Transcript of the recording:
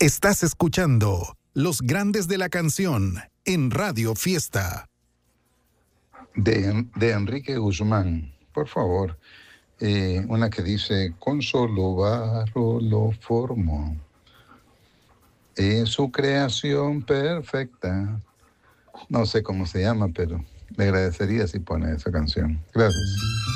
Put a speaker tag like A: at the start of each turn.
A: Estás escuchando Los Grandes de la Canción en Radio Fiesta.
B: De Enrique Guzmán, por favor. Una que dice, con solo barro lo formó. Es su creación perfecta. No sé cómo se llama, pero le agradecería si pone esa canción. Gracias.